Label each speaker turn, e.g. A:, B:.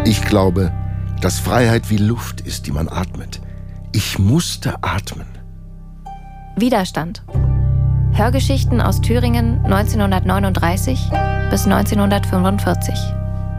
A: Ich glaube, dass Freiheit wie Luft ist, die man atmet. Ich musste atmen.
B: Widerstand. Hörgeschichten aus Thüringen 1939 bis 1945.